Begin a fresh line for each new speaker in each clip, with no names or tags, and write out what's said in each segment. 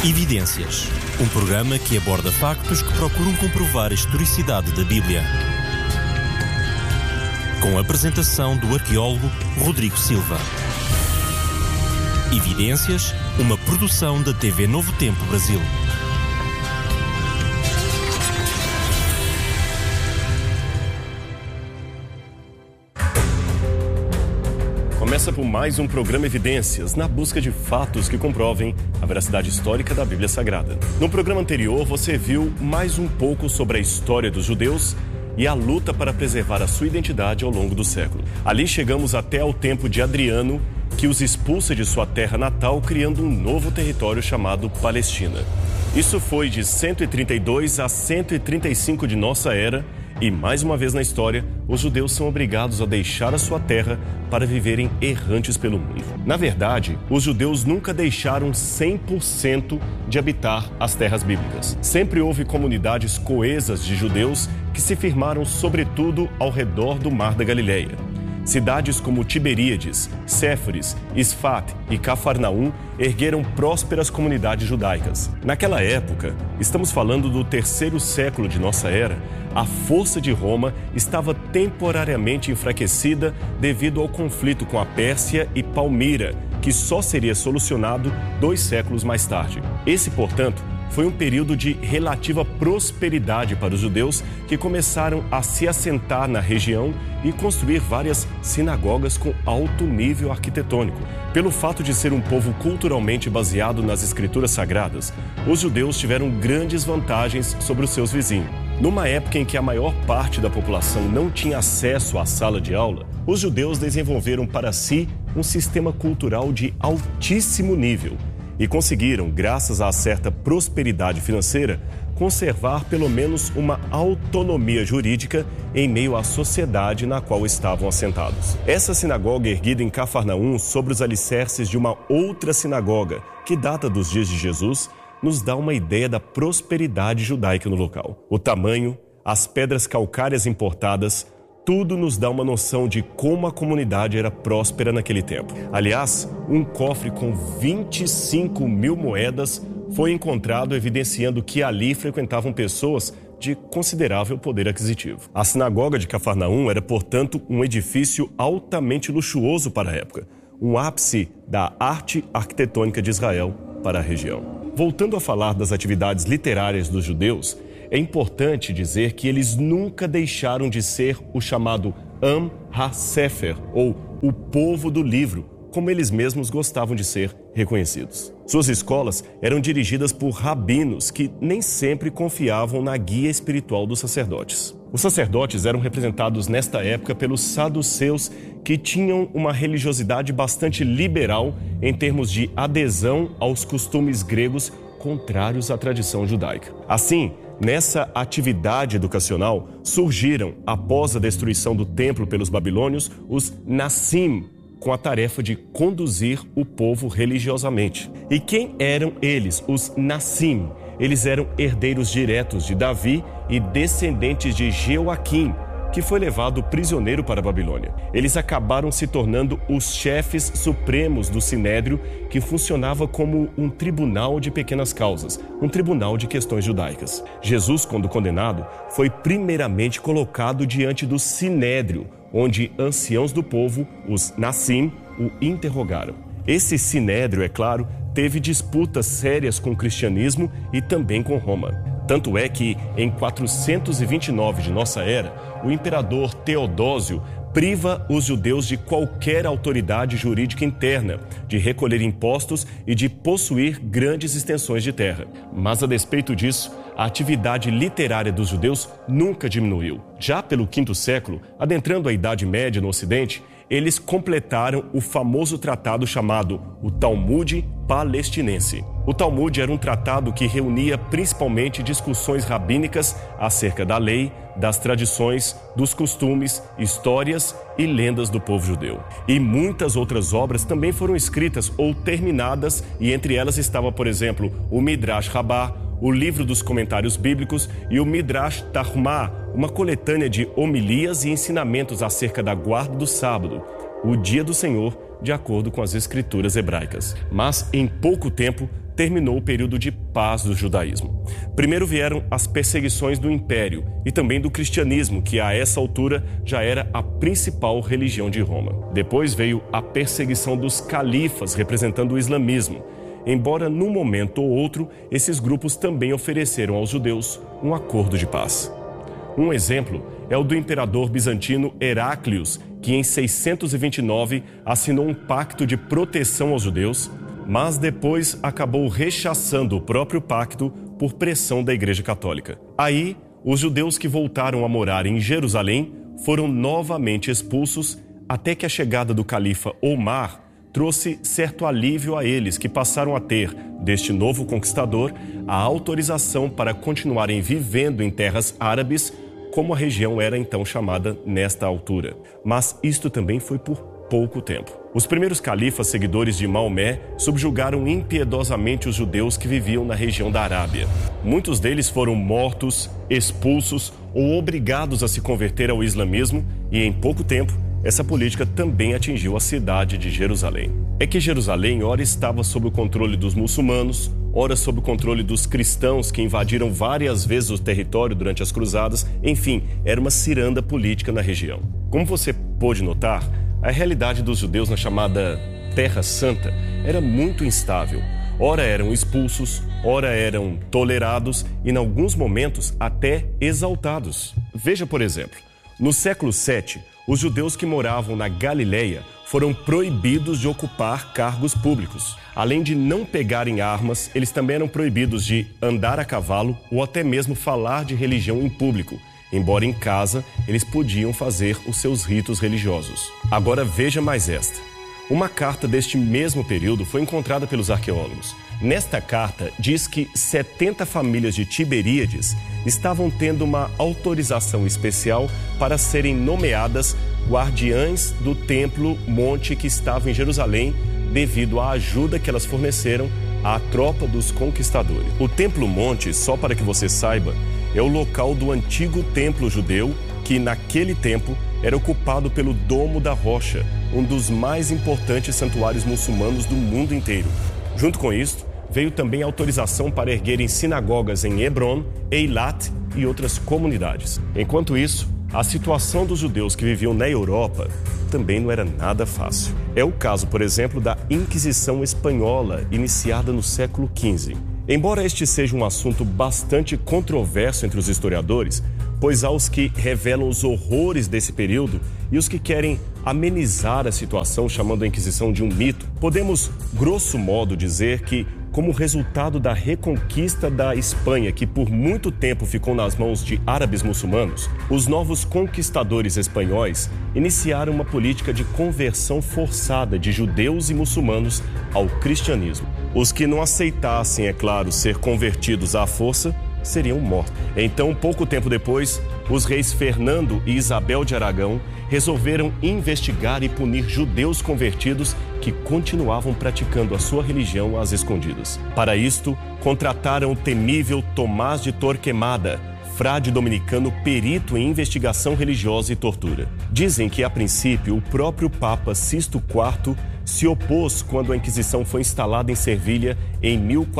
Evidências, um programa que aborda factos que procuram comprovar a historicidade da Bíblia. Com a apresentação do arqueólogo Rodrigo Silva. Evidências, uma produção da TV Novo Tempo Brasil.
Começa por mais um programa Evidências, na busca de fatos que comprovem a veracidade histórica da Bíblia Sagrada. No programa anterior, você viu mais um pouco sobre a história dos judeus e a luta para preservar a sua identidade ao longo do século. Ali chegamos até ao tempo de Adriano, que os expulsa de sua terra natal, criando um novo território chamado Palestina. Isso foi de 132 a 135 de nossa era, e mais uma vez na história, os judeus são obrigados a deixar a sua terra para viverem errantes pelo mundo. Na verdade, os judeus nunca deixaram 100% de habitar as terras bíblicas. Sempre houve comunidades coesas de judeus que se firmaram sobretudo ao redor do Mar da Galileia. Cidades como Tiberíades, Séforis, Isfat e Cafarnaum ergueram prósperas comunidades judaicas. Naquela época, estamos falando do 3º século de nossa era, a força de Roma estava temporariamente enfraquecida devido ao conflito com a Pérsia e Palmira, que só seria solucionado 2 séculos mais tarde. Esse, portanto, foi um período de relativa prosperidade para os judeus que começaram a se assentar na região e construir várias sinagogas com alto nível arquitetônico. Pelo fato de ser um povo culturalmente baseado nas escrituras sagradas, os judeus tiveram grandes vantagens sobre os seus vizinhos. Numa época em que a maior parte da população não tinha acesso à sala de aula, os judeus desenvolveram para si um sistema cultural de altíssimo nível e conseguiram, graças a certa prosperidade financeira, conservar pelo menos uma autonomia jurídica em meio à sociedade na qual estavam assentados. Essa sinagoga erguida em Cafarnaum sobre os alicerces de uma outra sinagoga, que data dos dias de Jesus, nos dá uma ideia da prosperidade judaica no local. O tamanho, as pedras calcárias importadas, tudo nos dá uma noção de como a comunidade era próspera naquele tempo. Aliás, um cofre com 25 mil moedas foi encontrado, evidenciando que ali frequentavam pessoas de considerável poder aquisitivo. A sinagoga de Cafarnaum era, portanto, um edifício altamente luxuoso para a época, um ápice da arte arquitetônica de Israel para a região. Voltando a falar das atividades literárias dos judeus, é importante dizer que eles nunca deixaram de ser o chamado Am HaSefer, ou o povo do livro, como eles mesmos gostavam de ser reconhecidos. Suas escolas eram dirigidas por rabinos que nem sempre confiavam na guia espiritual dos sacerdotes. Os sacerdotes eram representados nesta época pelos saduceus, que tinham uma religiosidade bastante liberal em termos de adesão aos costumes gregos contrários à tradição judaica. Assim, nessa atividade educacional, surgiram, após a destruição do templo pelos babilônios, os Nassim, com a tarefa de conduzir o povo religiosamente. E quem eram eles, os Nassim? Eles eram herdeiros diretos de Davi e descendentes de Jeoaquim, que foi levado prisioneiro para a Babilônia. Eles acabaram se tornando os chefes supremos do Sinédrio, que funcionava como um tribunal de pequenas causas, um tribunal de questões judaicas. Jesus, quando condenado, foi primeiramente colocado diante do Sinédrio, onde anciãos do povo, os Nassim, o interrogaram. Esse Sinédrio, é claro, teve disputas sérias com o cristianismo e também com Roma. Tanto é que, em 429 de nossa era, o imperador Teodósio priva os judeus de qualquer autoridade jurídica interna, de recolher impostos e de possuir grandes extensões de terra. Mas, a despeito disso, a atividade literária dos judeus nunca diminuiu. Já pelo V século, adentrando a Idade Média no Ocidente, eles completaram o famoso tratado chamado o Talmud Palestinense. O Talmud era um tratado que reunia principalmente discussões rabínicas acerca da lei, das tradições, dos costumes, histórias e lendas do povo judeu. E muitas outras obras também foram escritas ou terminadas, e entre elas estava, por exemplo, o Midrash Rabbah, o livro dos comentários bíblicos, e o Midrash Tarhumá, uma coletânea de homilias e ensinamentos acerca da guarda do sábado. o dia do Senhor, de acordo com as escrituras hebraicas. Mas, em pouco tempo, terminou o período de paz do judaísmo. Primeiro vieram as perseguições do império e também do cristianismo, que a essa altura já era a principal religião de Roma. Depois veio a perseguição dos califas, representando o islamismo. Embora num momento ou outro, esses grupos também ofereceram aos judeus um acordo de paz. Um exemplo é o do imperador bizantino Heráclius, que em 629 assinou um pacto de proteção aos judeus, mas depois acabou rechaçando o próprio pacto por pressão da Igreja Católica. Aí, os judeus que voltaram a morar em Jerusalém foram novamente expulsos, até que a chegada do califa Omar trouxe certo alívio a eles, que passaram a ter, deste novo conquistador, a autorização para continuarem vivendo em terras árabes, como a região era então chamada nesta altura. Mas isto também foi por pouco tempo. Os primeiros califas seguidores de Maomé subjugaram impiedosamente os judeus que viviam na região da Arábia. Muitos deles foram mortos, expulsos ou obrigados a se converter ao islamismo e, em pouco tempo, essa política também atingiu a cidade de Jerusalém. É que Jerusalém ora estava sob o controle dos muçulmanos, ora sob o controle dos cristãos que invadiram várias vezes o território durante as cruzadas. Enfim, era uma ciranda política na região. Como você pôde notar, a realidade dos judeus na chamada Terra Santa era muito instável. Ora eram expulsos, ora eram tolerados e, em alguns momentos, até exaltados. Veja, por exemplo, no século VII, os judeus que moravam na Galileia foram proibidos de ocupar cargos públicos. Além de não pegarem armas, eles também eram proibidos de andar a cavalo ou até mesmo falar de religião em público, embora em casa eles podiam fazer os seus ritos religiosos. Agora veja mais esta. Uma carta deste mesmo período foi encontrada pelos arqueólogos. Nesta carta, diz que 70 famílias de Tiberíades estavam tendo uma autorização especial para serem nomeadas guardiães do Templo Monte que estava em Jerusalém, devido à ajuda que elas forneceram à tropa dos conquistadores. O Templo Monte, só para que você saiba, é o local do antigo templo judeu que, naquele tempo, era ocupado pelo Domo da Rocha, um dos mais importantes santuários muçulmanos do mundo inteiro. Junto com isso, veio também a autorização para erguerem sinagogas em Hebron, Eilat e outras comunidades. Enquanto isso, a situação dos judeus que viviam na Europa também não era nada fácil. É o caso, por exemplo, da Inquisição Espanhola, iniciada no século XV. Embora este seja um assunto bastante controverso entre os historiadores, pois há os que revelam os horrores desse período e os que querem amenizar a situação chamando a Inquisição de um mito, podemos, grosso modo, dizer que, como resultado da reconquista da Espanha, que por muito tempo ficou nas mãos de árabes muçulmanos, os novos conquistadores espanhóis iniciaram uma política de conversão forçada de judeus e muçulmanos ao cristianismo. Os que não aceitassem, é claro, ser convertidos à força, seriam mortos. Então, pouco tempo depois, os reis Fernando e Isabel de Aragão resolveram investigar e punir judeus convertidos que continuavam praticando a sua religião às escondidas. Para isto, contrataram o temível Tomás de Torquemada, frade dominicano perito em investigação religiosa e tortura. Dizem que, a princípio, o próprio Papa Sisto IV se opôs quando a Inquisição foi instalada em Servilha em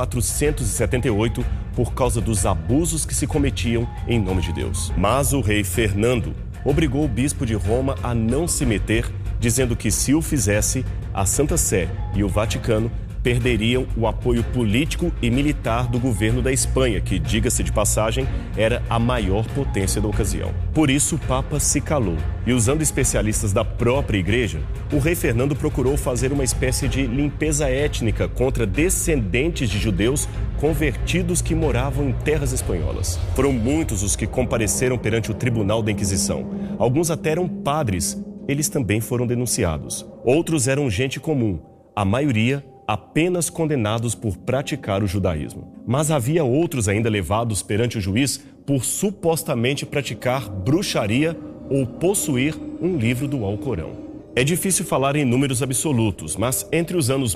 1478 por causa dos abusos que se cometiam em nome de Deus. Mas o rei Fernando obrigou o bispo de Roma a não se meter, dizendo que, se o fizesse, a Santa Sé e o Vaticano perderiam o apoio político e militar do governo da Espanha, que, diga-se de passagem, era a maior potência da ocasião. Por isso, o Papa se calou. E, usando especialistas da própria igreja, o rei Fernando procurou fazer uma espécie de limpeza étnica contra descendentes de judeus convertidos que moravam em terras espanholas. Foram muitos os que compareceram perante o tribunal da Inquisição. Alguns até eram padres. Eles também foram denunciados. Outros eram gente comum. A maioria apenas condenados por praticar o judaísmo. Mas havia outros ainda levados perante o juiz por supostamente praticar bruxaria ou possuir um livro do Alcorão. É difícil falar em números absolutos, mas entre os anos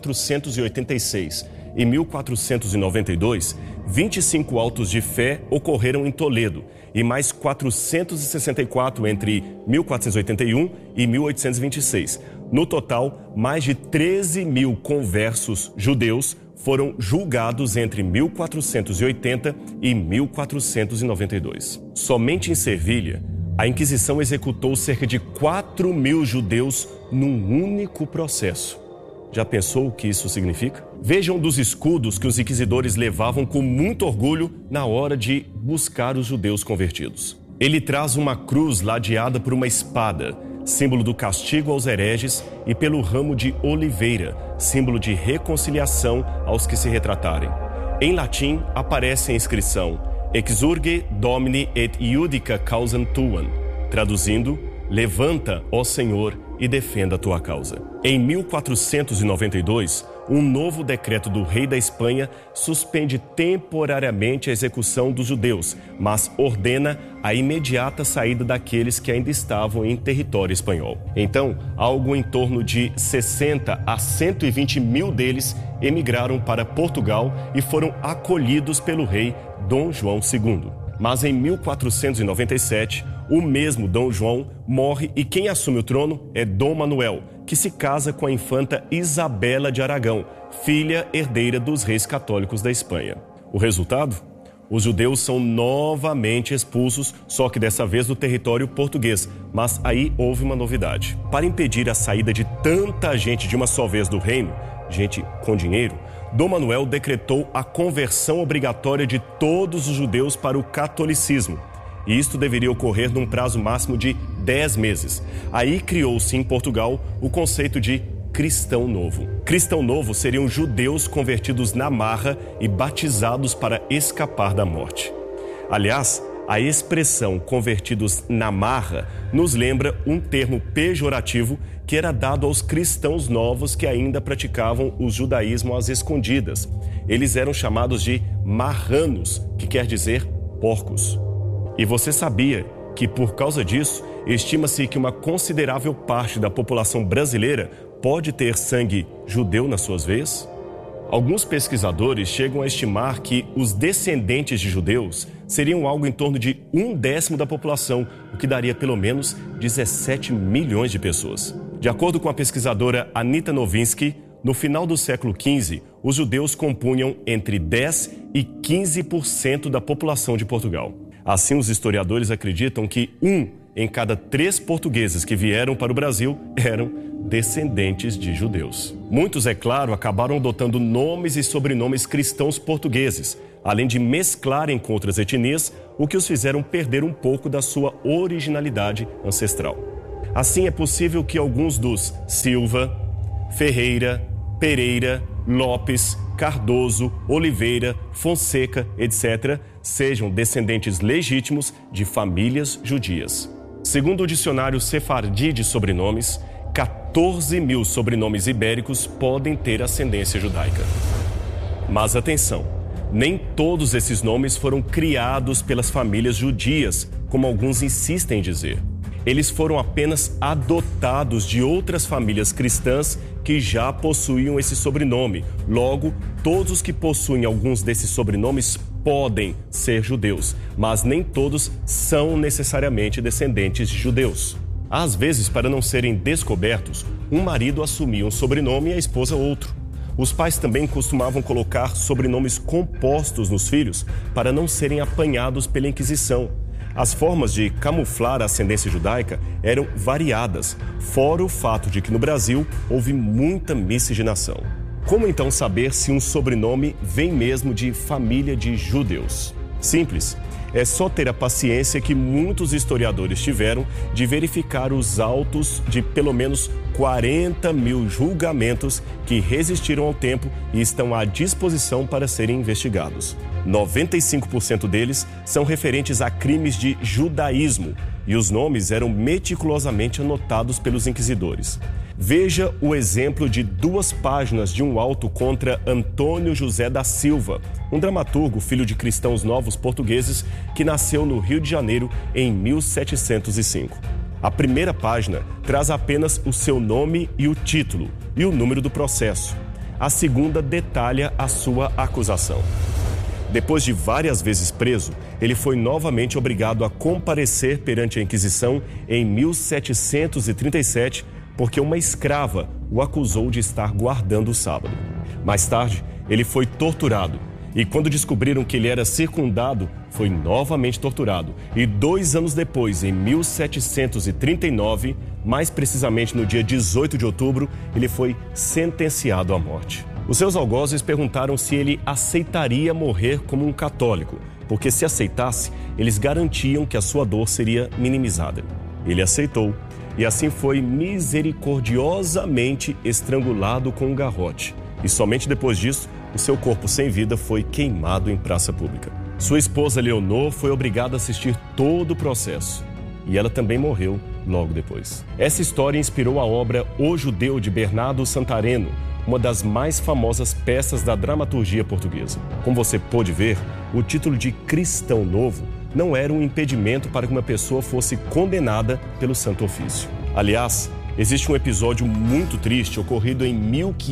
1486 e 1492, 25 autos de fé ocorreram em Toledo e mais 464 entre 1481 e 1826. No total, mais de 13 mil conversos judeus foram julgados entre 1480 e 1492. Somente em Servilha, a Inquisição executou cerca de 4 mil judeus num único processo. Já pensou o que isso significa? Vejam dos escudos que os inquisidores levavam com muito orgulho na hora de buscar os judeus convertidos. Ele traz uma cruz ladeada por uma espada, símbolo do castigo aos hereges, e pelo ramo de oliveira, símbolo de reconciliação aos que se retratarem. Em latim, aparece a inscrição Exurge Domini et iudica causam tuam, traduzindo, levanta, ó Senhor, e defenda a tua causa. Em 1492, um novo decreto do rei da Espanha suspende temporariamente a execução dos judeus, mas ordena a imediata saída daqueles que ainda estavam em território espanhol. Então, algo em torno de 60 a 120 mil deles emigraram para Portugal e foram acolhidos pelo rei Dom João II. Mas em 1497, o mesmo Dom João morre e quem assume o trono é Dom Manuel, que se casa com a infanta Isabela de Aragão, filha herdeira dos reis católicos da Espanha. O resultado? Os judeus são novamente expulsos, só que dessa vez do território português. Mas aí houve uma novidade. Para impedir a saída de tanta gente de uma só vez do reino, gente com dinheiro, Dom Manuel decretou a conversão obrigatória de todos os judeus para o catolicismo. E isto deveria ocorrer num prazo máximo de 10 meses. Aí criou-se em Portugal o conceito de cristão novo. Cristão novo seriam judeus convertidos na marra e batizados para escapar da morte. Aliás, a expressão convertidos na marra nos lembra um termo pejorativo que era dado aos cristãos novos que ainda praticavam o judaísmo às escondidas. Eles eram chamados de marranos, que quer dizer porcos. E você sabia que, por causa disso, estima-se que uma considerável parte da população brasileira pode ter sangue judeu nas suas veias? Alguns pesquisadores chegam a estimar que os descendentes de judeus seriam algo em torno de 1/10 da população, o que daria pelo menos 17 milhões de pessoas. De acordo com a pesquisadora Anita Nowinski, no final do século XV, os judeus compunham entre 10% e 15% da população de Portugal. Assim, os historiadores acreditam que 1 em cada 3 portugueses que vieram para o Brasil eram descendentes de judeus. Muitos, é claro, acabaram adotando nomes e sobrenomes cristãos portugueses, além de mesclarem com outras etnias, o que os fizeram perder um pouco da sua originalidade ancestral. Assim, é possível que alguns dos Silva, Ferreira, Pereira, Lopes, Cardoso, Oliveira, Fonseca, etc., sejam descendentes legítimos de famílias judias. Segundo o dicionário Sefardi de sobrenomes, 14 mil sobrenomes ibéricos podem ter ascendência judaica. Mas atenção, nem todos esses nomes foram criados pelas famílias judias, como alguns insistem em dizer. Eles foram apenas adotados de outras famílias cristãs que já possuíam esse sobrenome. Logo, todos os que possuem alguns desses sobrenomes podem ser judeus, mas nem todos são necessariamente descendentes de judeus. Às vezes, para não serem descobertos, um marido assumia um sobrenome e a esposa outro. Os pais também costumavam colocar sobrenomes compostos nos filhos para não serem apanhados pela Inquisição. As formas de camuflar a ascendência judaica eram variadas, fora o fato de que no Brasil houve muita miscigenação. Como então saber se um sobrenome vem mesmo de família de judeus? Simples. É só ter a paciência que muitos historiadores tiveram de verificar os autos de pelo menos 40 mil julgamentos que resistiram ao tempo e estão à disposição para serem investigados. 95% deles são referentes a crimes de judaísmo e os nomes eram meticulosamente anotados pelos inquisidores. Veja o exemplo de 2 páginas de um auto contra Antônio José da Silva, um dramaturgo filho de cristãos novos portugueses que nasceu no Rio de Janeiro em 1705. A primeira página traz apenas o seu nome e o título e o número do processo. A segunda detalha a sua acusação. Depois de várias vezes preso, ele foi novamente obrigado a comparecer perante a Inquisição em 1737, porque uma escrava o acusou de estar guardando o sábado. Mais tarde, ele foi torturado e, quando descobriram que ele era circundado, foi novamente torturado. E 2 anos depois, em 1739, mais precisamente no dia 18 de outubro, ele foi sentenciado à morte. Os seus algozes perguntaram se ele aceitaria morrer como um católico, porque se aceitasse, eles garantiam que a sua dor seria minimizada. Ele aceitou e assim foi misericordiosamente estrangulado com um garrote. E somente depois disso, o seu corpo sem vida foi queimado em praça pública. Sua esposa Leonor foi obrigada a assistir todo o processo. E ela também morreu logo depois. Essa história inspirou a obra O Judeu, de Bernardo Santareno, uma das mais famosas peças da dramaturgia portuguesa. Como você pôde ver, o título de Cristão Novo não era um impedimento para que uma pessoa fosse condenada pelo Santo Ofício. Aliás, existe um episódio muito triste ocorrido em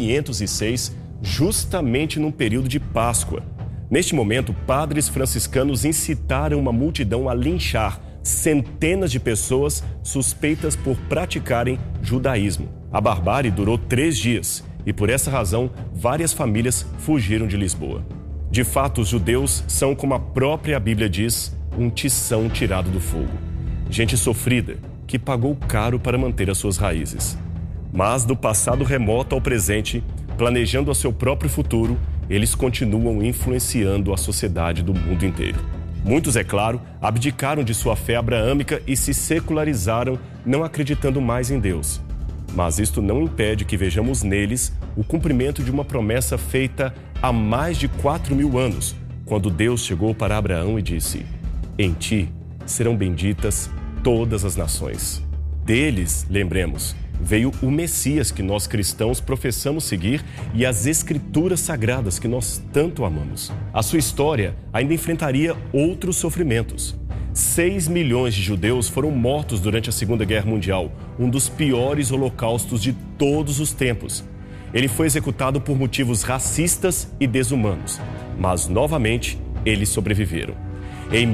1506, justamente num período de Páscoa. Neste momento, padres franciscanos incitaram uma multidão a linchar centenas de pessoas suspeitas por praticarem judaísmo. A barbárie durou 3 dias e, por essa razão, várias famílias fugiram de Lisboa. De fato, os judeus são, como a própria Bíblia diz, um tição tirado do fogo. Gente sofrida que pagou caro para manter as suas raízes. Mas do passado remoto ao presente, planejando o seu próprio futuro, eles continuam influenciando a sociedade do mundo inteiro. Muitos, é claro, abdicaram de sua fé abraâmica e se secularizaram, não acreditando mais em Deus. Mas isto não impede que vejamos neles o cumprimento de uma promessa feita há mais de 4.000 anos, quando Deus chegou para Abraão e disse: "Em ti serão benditas todas as nações." Deles, lembremos, veio o Messias que nós cristãos professamos seguir e as Escrituras Sagradas que nós tanto amamos. A sua história ainda enfrentaria outros sofrimentos. 6 milhões de judeus foram mortos durante a Segunda Guerra Mundial, um dos piores holocaustos de todos os tempos. Ele foi executado por motivos racistas e desumanos, mas novamente eles sobreviveram. Em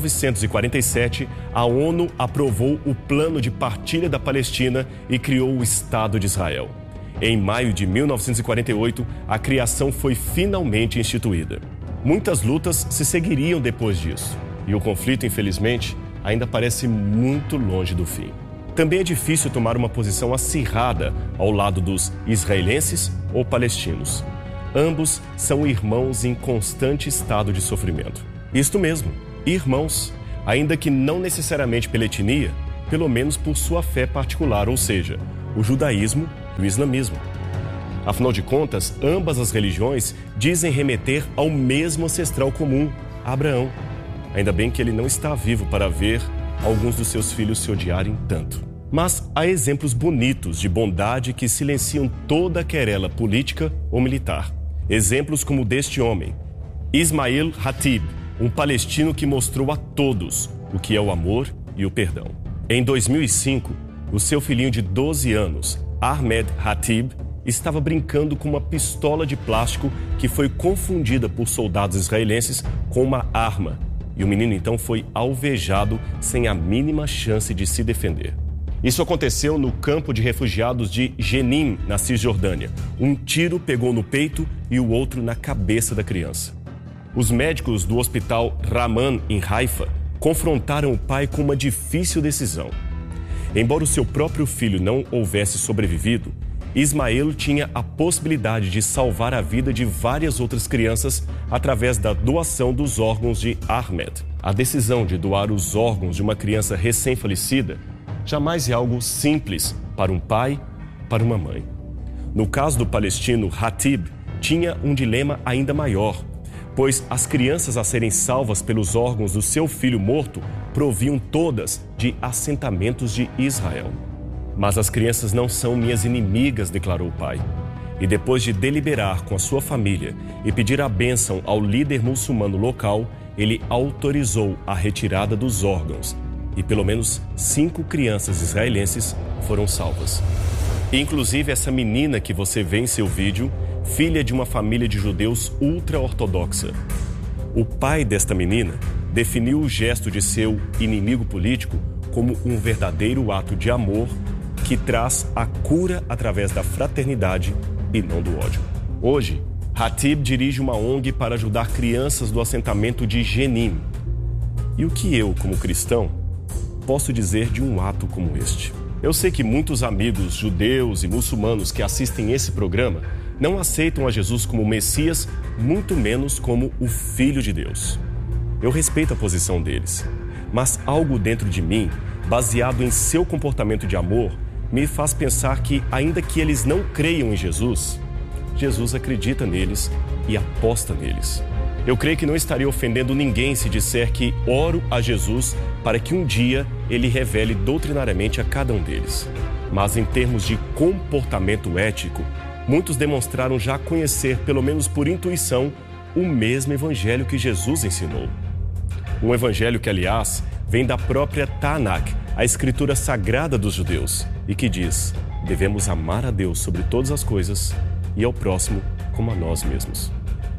1947, a ONU aprovou o Plano de Partilha da Palestina e criou o Estado de Israel. Em maio de 1948, a criação foi finalmente instituída. Muitas lutas se seguiriam depois disso, e o conflito, infelizmente, ainda parece muito longe do fim. Também é difícil tomar uma posição acirrada ao lado dos israelenses ou palestinos. Ambos são irmãos em constante estado de sofrimento. Isto mesmo, irmãos, ainda que não necessariamente pela etnia, pelo menos por sua fé particular, ou seja, o judaísmo e o islamismo. Afinal de contas, ambas as religiões dizem remeter ao mesmo ancestral comum, Abraão. Ainda bem que ele não está vivo para ver alguns dos seus filhos se odiarem tanto. Mas há exemplos bonitos de bondade que silenciam toda a querela política ou militar. Exemplos como o deste homem, Ismail Hatib, um palestino que mostrou a todos o que é o amor e o perdão. Em 2005, o seu filhinho de 12 anos, Ahmed Hatib, estava brincando com uma pistola de plástico que foi confundida por soldados israelenses com uma arma. E o menino então foi alvejado sem a mínima chance de se defender. Isso aconteceu no campo de refugiados de Jenin, na Cisjordânia. Um tiro pegou no peito e o outro na cabeça da criança. Os médicos do hospital Raman, em Haifa, confrontaram o pai com uma difícil decisão. Embora o seu próprio filho não houvesse sobrevivido, Ismael tinha a possibilidade de salvar a vida de várias outras crianças através da doação dos órgãos de Ahmed. A decisão de doar os órgãos de uma criança recém-falecida jamais é algo simples para um pai, para uma mãe. No caso do palestino Hatib, tinha um dilema ainda maior, pois as crianças a serem salvas pelos órgãos do seu filho morto provinham todas de assentamentos de Israel. Mas as crianças não são minhas inimigas, declarou o pai. E depois de deliberar com a sua família e pedir a bênção ao líder muçulmano local, ele autorizou a retirada dos órgãos. e pelo menos 5 crianças israelenses foram salvas. Inclusive essa menina que você vê em seu vídeo, filha de uma família de judeus ultra-ortodoxa. O pai desta menina definiu o gesto de seu inimigo político como um verdadeiro ato de amor que traz a cura através da fraternidade e não do ódio. Hoje, Hatib dirige uma ONG para ajudar crianças do assentamento de Jenin. E o que eu, como cristão, posso dizer de um ato como este? Eu sei que muitos amigos judeus e muçulmanos que assistem esse programa não aceitam a Jesus como Messias, muito menos como o Filho de Deus. Eu respeito a posição deles, mas algo dentro de mim, baseado em seu comportamento de amor, me faz pensar que, ainda que eles não creiam em Jesus, Jesus acredita neles e aposta neles. Eu creio que não estaria ofendendo ninguém se disser que oro a Jesus para que um dia ele revele doutrinariamente a cada um deles. Mas em termos de comportamento ético, muitos demonstraram já conhecer, pelo menos por intuição, o mesmo evangelho que Jesus ensinou. Um evangelho que, aliás, vem da própria Tanakh, a escritura sagrada dos judeus, e que diz: devemos amar a Deus sobre todas as coisas e ao próximo como a nós mesmos.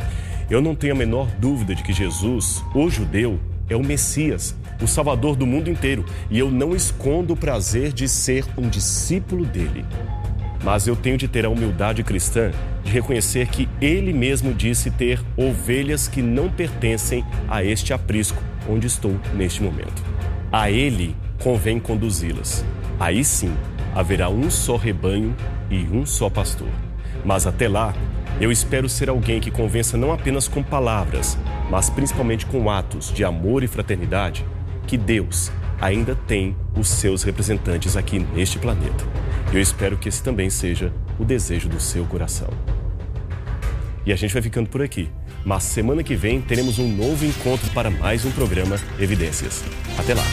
Eu não tenho a menor dúvida de que Jesus, o judeu, é o Messias, o Salvador do mundo inteiro, e eu não escondo o prazer de ser um discípulo dele. Mas eu tenho de ter a humildade cristã de reconhecer que ele mesmo disse ter ovelhas que não pertencem a este aprisco onde estou neste momento. A ele convém conduzi-las. Aí sim, haverá um só rebanho e um só pastor. Mas até lá, eu espero ser alguém que convença não apenas com palavras, mas principalmente com atos de amor e fraternidade, que Deus ainda tem os seus representantes aqui neste planeta. Eu espero que esse também seja o desejo do seu coração. E a gente vai ficando por aqui, mas semana que vem teremos um novo encontro para mais um programa Evidências. Até lá!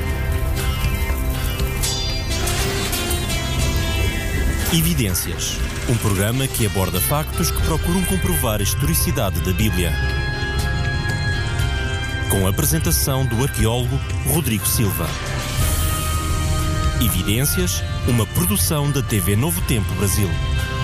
Evidências, um programa que aborda factos que procuram comprovar a historicidade da Bíblia. Com a apresentação do arqueólogo Rodrigo Silva. Evidências, uma produção da TV Novo Tempo Brasil.